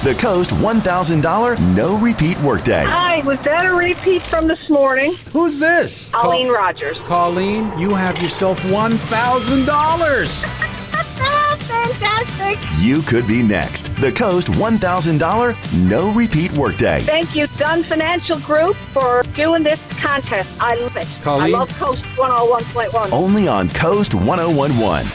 The Coast $1,000 no repeat workday. Hi, was that a repeat from this morning? Who's this? Colleen Rogers. Colleen, you have yourself $1,000. Fantastic. You could be next. The Coast $1,000 no repeat workday. Thank you, Dunn Financial Group, for doing this contest. I love it. Colleen? I love Coast 101.1. Only on Coast 1011.